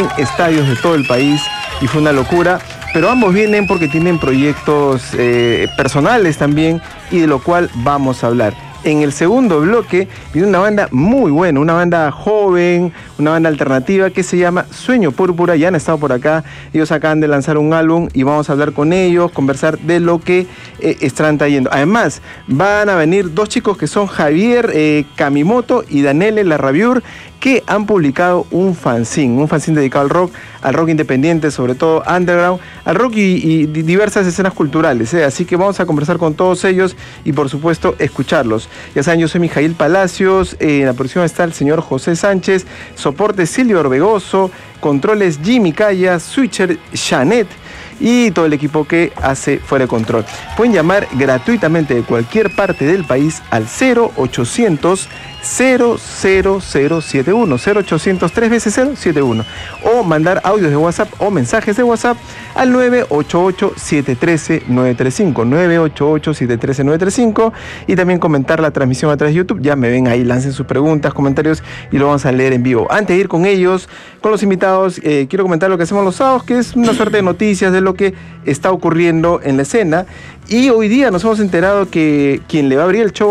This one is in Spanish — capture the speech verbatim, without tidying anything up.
en estadios de todo el país y fue una locura. Pero ambos vienen porque tienen proyectos eh, personales también y de lo cual vamos a hablar. En el segundo bloque viene una banda muy buena, una banda joven, una banda alternativa que se llama Sueño Púrpura. Ya han estado por acá, ellos acaban de lanzar un álbum y vamos a hablar con ellos, conversar de lo que eh, están trayendo. Además, van a venir dos chicos que son Javier eh, Kamimoto y Daniele Larrabiur, que han publicado un fanzine, un fanzine dedicado al rock, al rock independiente, sobre todo underground, al rock y, y diversas escenas culturales, ¿eh? Así que vamos a conversar con todos ellos y por supuesto escucharlos. Ya saben, yo soy Mijail Palacios, eh, en la producción está el señor José Sánchez, soporte Silvio Orbegoso, controles Jimmy Calla, switcher Janet y todo el equipo que hace Fuera de Control. Pueden llamar gratuitamente de cualquier parte del país al cero ochocientos cero cero cero siete uno, cero ochocientos tres veces cero siete uno, o mandar audios de WhatsApp o mensajes de WhatsApp al nueve ocho ocho siete uno tres nueve tres cinco, nueve ocho ocho siete uno tres nueve tres cinco, y también comentar la transmisión a través de YouTube. Ya me ven ahí, lancen sus preguntas, comentarios y lo vamos a leer en vivo. Antes de ir con ellos, con los invitados, eh, quiero comentar lo que hacemos los sábados, que es una suerte de noticias de lo que está ocurriendo en la escena. Y hoy día nos hemos enterado que quien le va a abrir el show